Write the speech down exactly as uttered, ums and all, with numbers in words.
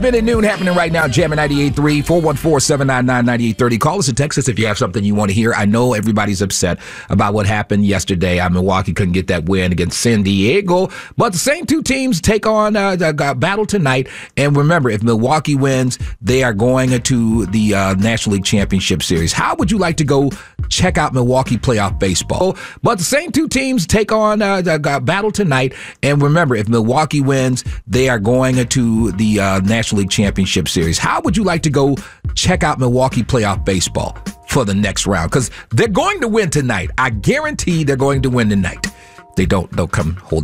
Minute noon happening right now, Jammin' ninety-eight point three, four one four, seven nine nine, nine eight three zero. Call us and text us if you have something you want to hear. I know everybody's upset about what happened yesterday. Uh, Milwaukee couldn't get that win against San Diego, but the same two teams take on uh, the battle tonight. And remember, if Milwaukee wins, they are going to the uh, National League Championship Series. How would you like to go check out Milwaukee playoff baseball? But the same two teams take on uh, the battle tonight. And remember, if Milwaukee wins, they are going to the uh, National League Championship Series. How would you like to go check out Milwaukee playoff baseball for the next round? Because they're going to win tonight. I guarantee they're going to win tonight. They don't, they'll come hold